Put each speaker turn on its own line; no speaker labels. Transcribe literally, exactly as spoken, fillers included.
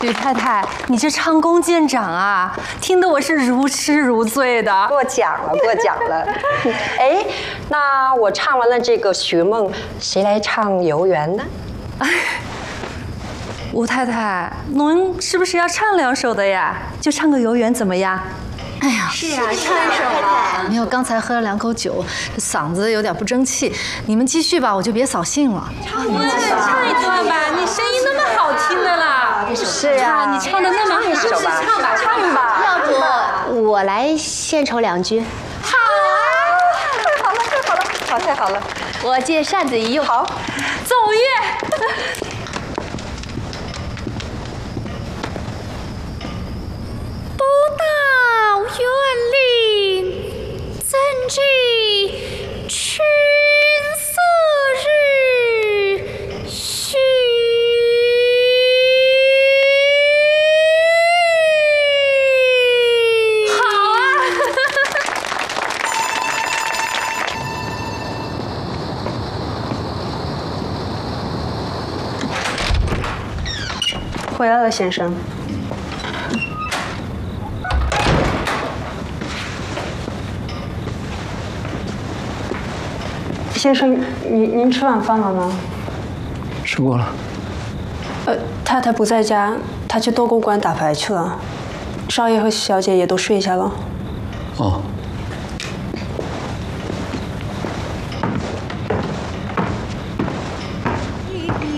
吕太太，你这唱功见长啊，听得我是如痴如醉的。
过奖了，过奖了。哎，那我唱完了这个《寻梦》，谁来唱《游园》呢？
吴太太，侬是不是要唱两首的呀？就唱个《游园》怎么样？
哎呀，
是啊，唱一首吧。
没有，刚才喝了两口酒，这嗓子有点不争气。你们继续吧，我就别扫兴了。
唱一唱一段吧，你声音那么好听的啦。
是啊，
你唱的那么好，
一首吧，
唱吧，
唱吧。
要不我来献丑两句？
好啊！太好了，太好了，好，太好了。
我借扇子一用。
好，
奏乐。
不到园林，怎知春色日徐。
好啊！
回来了，先生。先生，您您吃晚饭了吗？
吃过了。
呃，太太不在家，她去豆公馆打牌去了。少爷和小姐也都睡下了。
哦。